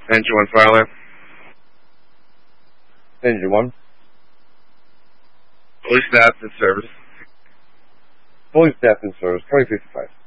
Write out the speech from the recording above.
Engine 1 fire alarm. Engine 1. Fully staffed in service. Fully staffed in service, 2055.